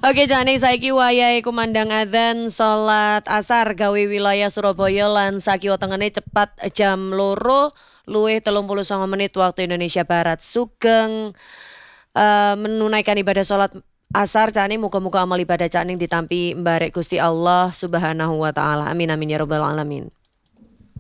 Oke, jane saiki wayahe kumandang adzan salat asar gawe wilayah Surabaya lan sakiwa tengene cepat jam loro luwih 39 menit waktu Indonesia Barat. Sugeng menunaikan ibadah salat asar cane muga-muga amal ibadah cane ditampi mbarek Gusti Allah Subhanahu wa taala. Amin amin ya rabbal alamin.